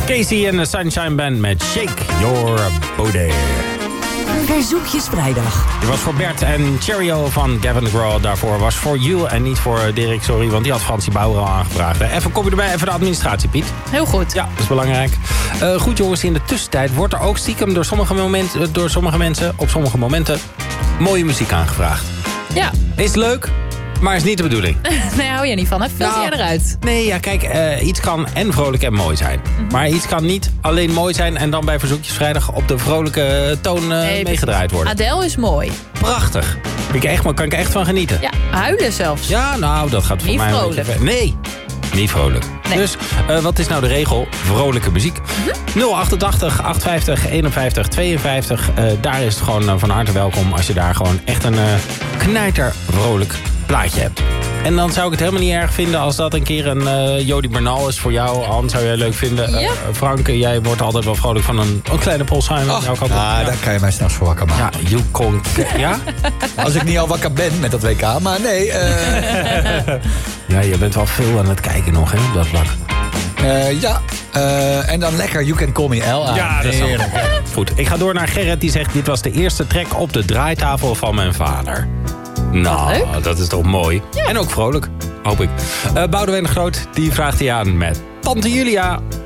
Casey en de Sunshine Band met Shake Your Booty. Verzoekjesvrijdag. Die was voor Bert en Cheerio van Gavin DeGraw. Daarvoor was voor you en niet voor Dirk, sorry. Want die had Fransie Bauer al aangevraagd. Even kom je erbij, even de administratie, Piet. Heel goed. Ja, dat is belangrijk. Goed jongens, in de tussentijd wordt er ook stiekem door sommige mensen op sommige momenten mooie muziek aangevraagd. Ja. Is leuk, maar is niet de bedoeling. Nee, hou je niet van, hè? Filter jij eruit? Nee, ja, kijk, iets kan en vrolijk en mooi zijn. Maar iets kan niet alleen mooi zijn en dan bij Verzoekjesvrijdag op de vrolijke toon meegedraaid worden. Adele is mooi. Prachtig. Kan ik echt van genieten. Ja, huilen zelfs. Ja, nou, dat gaat voor Niet mij een vrolijk. beetje ver. Nee, niet vrolijk. Nee. Dus wat is nou de regel? Vrolijke muziek. 088 850 51 52. Daar is het gewoon van harte welkom als je daar gewoon echt een knijter vrolijk plaatje hebt. En dan zou ik het helemaal niet erg vinden als dat een keer een Jody Bernal is voor jou. Hans, zou jij leuk vinden? Ja. Frank, jij wordt altijd wel vrolijk van een kleine Paul Simon. Daar kan je mij s'nachts voor wakker maken. Ja, you con... Ja? Als ik niet al wakker ben met dat WK, maar nee. Ja, je bent wel veel aan het kijken nog, hè, op dat vlak. En dan lekker You Can Call Me El aan. Ja, dat is heerlijk. Goed, ik ga door naar Gerrit. Die zegt, dit was de eerste track op de draaitafel van mijn vader. Nou, dat is toch mooi. Ja. En ook vrolijk, hoop ik. Boudewijn de Groot, die vraagt hij aan met Tante Julia.